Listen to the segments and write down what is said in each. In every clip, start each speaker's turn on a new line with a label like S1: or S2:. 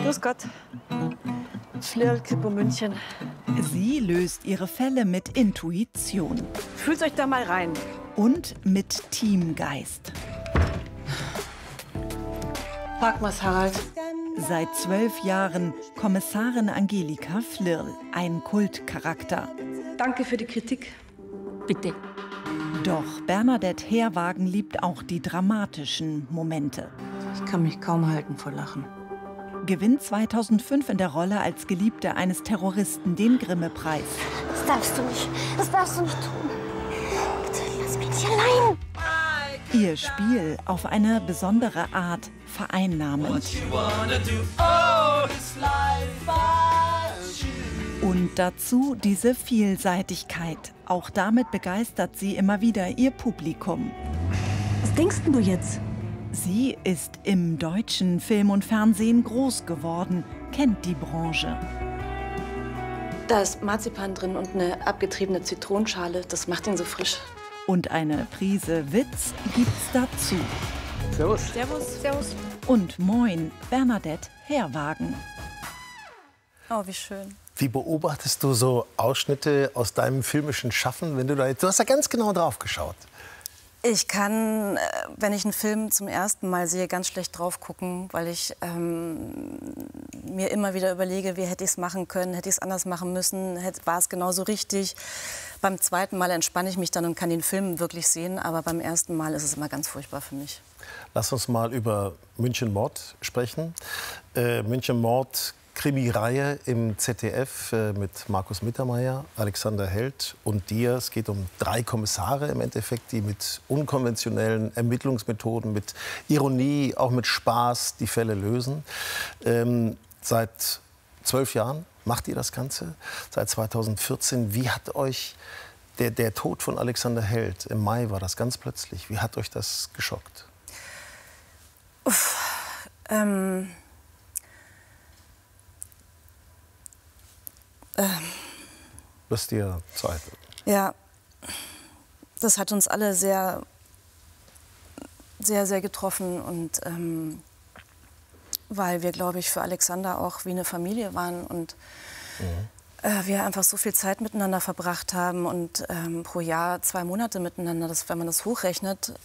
S1: Grüß Gott. Flirl, Kripo München.
S2: Sie löst ihre Fälle mit Intuition
S1: Fühlt euch da mal rein.
S2: und mit Teamgeist.
S1: Frag mal's, Harald.
S2: Seit 12 Jahren Kommissarin Angelika Flirl, ein Kultcharakter.
S1: Danke für die Kritik.
S3: Bitte.
S2: Doch Bernadette Herrwagen liebt auch die dramatischen Momente.
S3: Ich kann mich kaum halten vor Lachen.
S2: Gewinnt 2005 in der Rolle als Geliebte eines Terroristen den Grimme-Preis.
S4: Das darfst du nicht. Das darfst du nicht tun. Bitte lass mich nicht allein.
S2: Ihr Spiel auf eine besondere Art vereinnahmend. Und dazu diese Vielseitigkeit. Auch damit begeistert sie immer wieder ihr Publikum.
S3: Was denkst denn du jetzt?
S2: Sie ist im deutschen Film und Fernsehen groß geworden, kennt die Branche.
S1: Da ist Marzipan drin und eine abgetriebene Zitronenschale. Das macht ihn so frisch.
S2: Und eine Prise Witz gibt's dazu.
S5: Servus.
S1: Servus. Servus.
S2: Und moin, Bernadette Herrwagen.
S1: Oh, wie schön.
S5: Wie beobachtest du so Ausschnitte aus deinem filmischen Schaffen, wenn du hast da ganz genau drauf geschaut?
S6: Ich kann, wenn ich einen Film zum ersten Mal sehe, ganz schlecht drauf gucken, weil ich mir immer wieder überlege, wie hätte ich es machen können, hätte ich es anders machen müssen, war es genauso richtig. Beim zweiten Mal entspanne ich mich dann und kann den Film wirklich sehen, aber beim ersten Mal ist es immer ganz furchtbar für mich.
S5: Lass uns mal über München Mord sprechen. München Mord, Krimi-Reihe im ZDF mit Markus Mittermeier, Alexander Held und dir. Es geht um 3 Kommissare im Endeffekt, die mit unkonventionellen Ermittlungsmethoden, mit Ironie, auch mit Spaß die Fälle lösen. Seit 12 Jahren macht ihr das Ganze, seit 2014. Wie hat euch der Tod von Alexander Held, im Mai war das ganz plötzlich, wie hat euch das geschockt? Lass dir Zeit.
S6: Ja, das hat uns alle sehr, sehr, sehr getroffen und weil wir, glaube ich, für Alexander auch wie eine Familie waren und wir einfach so viel Zeit miteinander verbracht haben und pro Jahr 2 Monate miteinander, wenn man das hochrechnet.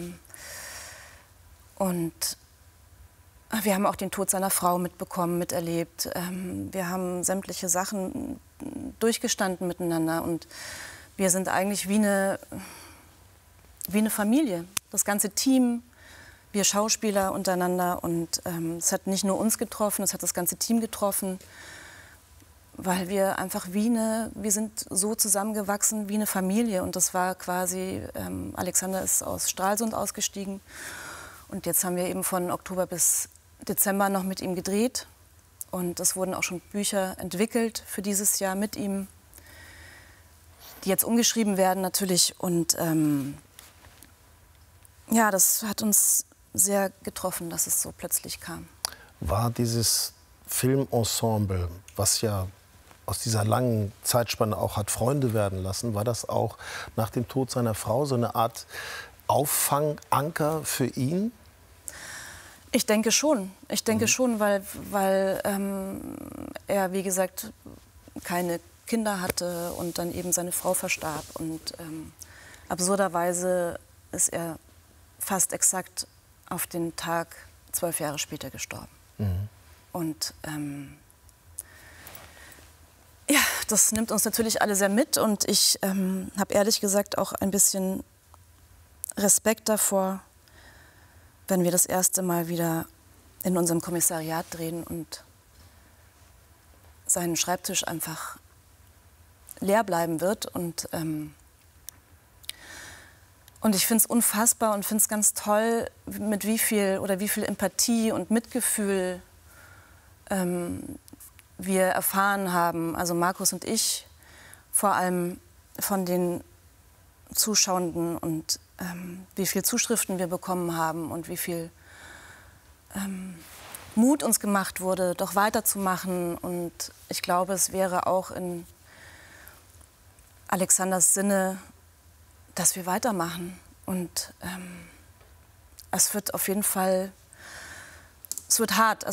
S6: Und wir haben auch den Tod seiner Frau mitbekommen, miterlebt. Wir haben sämtliche Sachen durchgestanden miteinander und wir sind eigentlich wie eine Familie. Das ganze Team, wir Schauspieler untereinander und es hat nicht nur uns getroffen, es hat das ganze Team getroffen, weil wir einfach wir sind so zusammengewachsen wie eine Familie und das war quasi, Alexander ist aus Stralsund ausgestiegen und jetzt haben wir eben von Oktober bis Dezember noch mit ihm gedreht und es wurden auch schon Bücher entwickelt für dieses Jahr mit ihm, die jetzt umgeschrieben werden natürlich und ja, das hat uns sehr getroffen, dass es so plötzlich kam.
S5: War dieses Filmensemble, was ja aus dieser langen Zeitspanne auch hat Freunde werden lassen, war das auch nach dem Tod seiner Frau so eine Art Auffanganker für ihn?
S6: Ich denke schon. Ich denke schon, weil er, wie gesagt, keine Kinder hatte und dann eben seine Frau verstarb. Und absurderweise ist er fast exakt auf den Tag 12 Jahre später gestorben. Und ja, das nimmt uns natürlich alle sehr mit. Und ich habe ehrlich gesagt auch ein bisschen Respekt davor, wenn wir das erste Mal wieder in unserem Kommissariat drehen und sein Schreibtisch einfach leer bleiben wird. Und ich finde es unfassbar und finde es ganz toll, mit wie viel Empathie und Mitgefühl wir erfahren haben, also Markus und ich, vor allem von den Zuschauenden und wie viel Zuschriften wir bekommen haben und wie viel Mut uns gemacht wurde, doch weiterzumachen. Und ich glaube, es wäre auch in Alexanders Sinne, dass wir weitermachen. Und es wird auf jeden Fall, es wird hart.